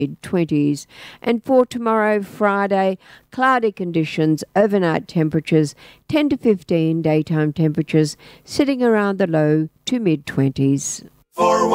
mid-20s. And for tomorrow, Friday, cloudy conditions, overnight temperatures 10 to 15, daytime temperatures sitting around the low to mid-20s.